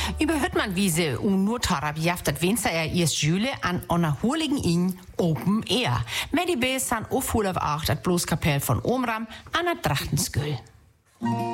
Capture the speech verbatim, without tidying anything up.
Überhört man wie sie und nur Tarabiaf, das Wenster er erst Jule an unerholigen ihn Open Air. Medi B san aufhol auf acht, das Bloßkapell von Omram an der Drachtensküll.